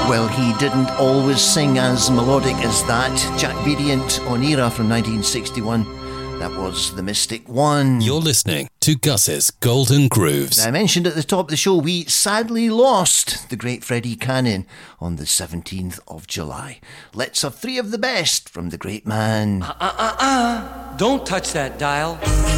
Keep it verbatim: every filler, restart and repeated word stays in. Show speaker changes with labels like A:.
A: Well, he didn't always sing as melodic as that. Jack Variant on Era from nineteen sixty-one. That was The Mystic One.
B: You're listening to Gus's Golden Grooves.
A: I mentioned at the top of the show, we sadly lost the great Freddie Cannon on the seventeenth of July. Let's have three of the best from the great man.
C: Uh, uh, uh, uh. Don't touch that dial.